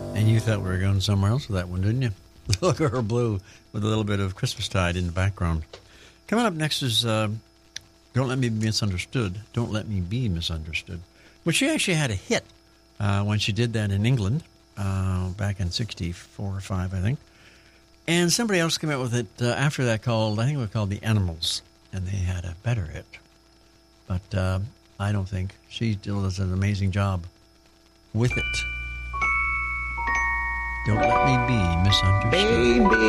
And you thought we were going somewhere else with that one, didn't you? Look at her blue with a little bit of Christmastide in the background. Coming up next is Don't Let Me Be Misunderstood. Don't Let Me Be Misunderstood. Well, she actually had a hit when she did that in England back in 64 or 5, I think. And somebody else came out with it after that called, I think it was called The Animals. And they had a better hit. But I don't think. She still does an amazing job with it. Don't let me be misunderstood. Baby.